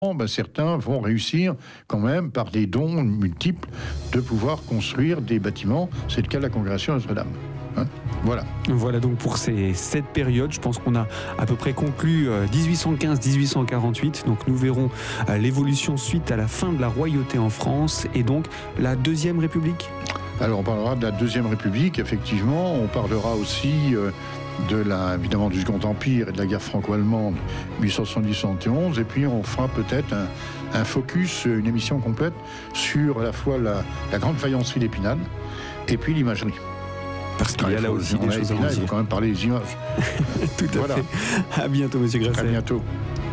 certains vont réussir quand même, par des dons multiples, de pouvoir construire des bâtiments. C'est le cas de la congrégation Notre-Dame. Voilà donc pour cette période, je pense qu'on a à peu près conclu 1815-1848, donc nous verrons l'évolution suite à la fin de la royauté en France et donc la Deuxième République. Alors on parlera de la Deuxième République, effectivement, on parlera aussi évidemment du Second Empire et de la guerre franco-allemande 1870-71, et puis on fera peut-être un focus, une émission complète sur à la fois la grande faïencerie d'Épinal et puis l'imagerie. Parce qu'il y a là aussi des choses à dire. Il faut quand même parler des images. Tout à fait. À bientôt, monsieur Grasset. À bientôt.